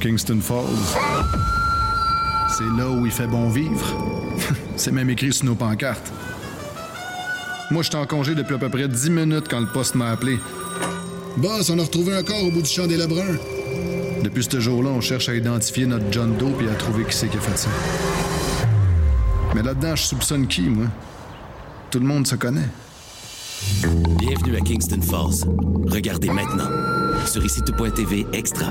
Kingston Falls. C'est là où il fait bon vivre. C'est même écrit sur nos pancartes. Moi, j'étais en congé depuis à peu près 10 minutes quand le poste m'a appelé. Boss, on a retrouvé un corps au bout du champ des Lebrun. Depuis ce jour-là, on cherche à identifier notre John Doe et à trouver qui c'est qui a fait ça. Mais là-dedans, je soupçonne qui, moi? Tout le monde se connaît. Bienvenue à Kingston Falls. Regardez maintenant sur ICITO.tv Extra.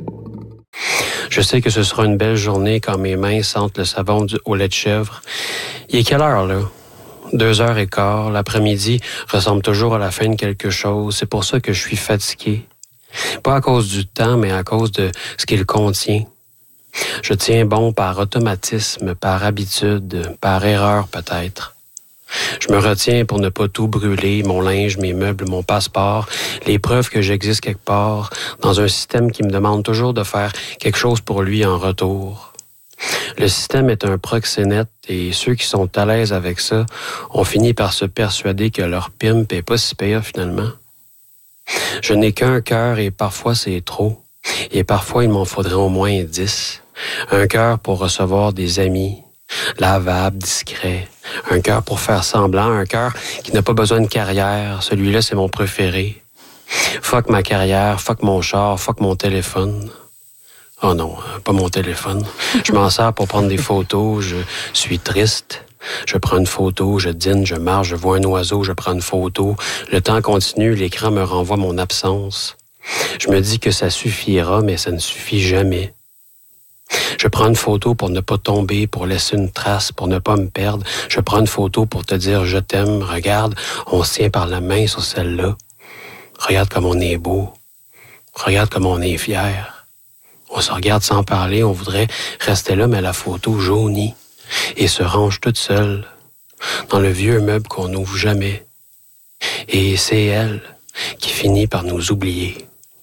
Je sais que ce sera une belle journée quand mes mains sentent le savon au lait de chèvre. Il est quelle heure, là? 2h15. L'après-midi ressemble toujours à la fin de quelque chose. C'est pour ça que je suis fatigué. Pas à cause du temps, mais à cause de ce qu'il contient. Je tiens bon par automatisme, par habitude, par erreur peut-être. Je me retiens pour ne pas tout brûler, mon linge, mes meubles, mon passeport, les preuves que j'existe quelque part, dans un système qui me demande toujours de faire quelque chose pour lui en retour. Le système est un proxénète et ceux qui sont à l'aise avec ça ont fini par se persuader que leur pimp est pas si payant finalement. Je n'ai qu'un cœur et parfois c'est trop. Et parfois il m'en faudrait au moins 10. Un cœur pour recevoir des amis, lavable, discret. Un cœur pour faire semblant, un cœur qui n'a pas besoin de carrière. Celui-là, c'est mon préféré. Fuck ma carrière, fuck mon char, fuck mon téléphone. Oh non, pas mon téléphone. Je m'en sers pour prendre des photos, je suis triste. Je prends une photo, je dîne, je marche, je vois un oiseau, je prends une photo. Le temps continue, l'écran me renvoie mon absence. Je me dis que ça suffira, mais ça ne suffit jamais. Je prends une photo pour ne pas tomber, pour laisser une trace, pour ne pas me perdre. Je prends une photo pour te dire « je t'aime ». Regarde, on se tient par la main sur celle-là. Regarde comme on est beau. Regarde comme on est fier. On se regarde sans parler, on voudrait rester là, mais la photo jaunie et se range toute seule dans le vieux meuble qu'on n'ouvre jamais. Et c'est elle qui finit par nous oublier.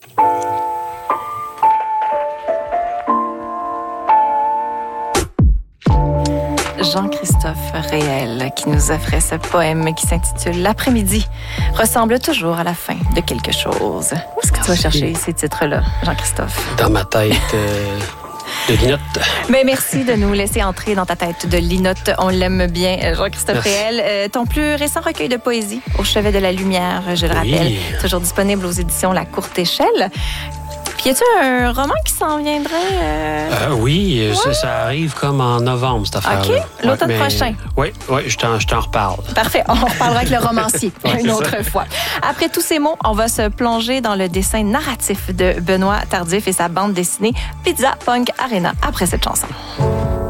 Jean-Christophe Réel, qui nous offrait ce poème qui s'intitule « L'après-midi », ressemble toujours à la fin de quelque chose. Où est-ce que tu vas chercher ces titres-là, Jean-Christophe? Dans ma tête de Linotte. Ben, merci de nous laisser entrer dans ta tête de Linotte. On l'aime bien, Jean-Christophe Réel. Ton plus récent recueil de poésie, Au chevet de la lumière, je le rappelle, toujours disponible aux éditions La Courte Échelle. Puis y a-tu un roman qui s'en viendrait? Oui, ouais. Ça arrive comme en novembre, cette affaire-là. OK, l'automne prochain. Oui, je t'en reparle. Parfait, on reparlera avec le romancier une autre fois. Après tous ces mots, on va se plonger dans le dessin narratif de Benoît Tardif et sa bande dessinée Pizza Punk Arena après cette chanson.